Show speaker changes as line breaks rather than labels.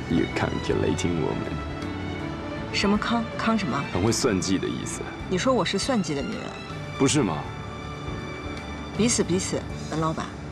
，You calculating woman。
什么康康什么？
很会算计的意思。
你说我是算计的女人？
不是吗？
彼此彼此，文老板。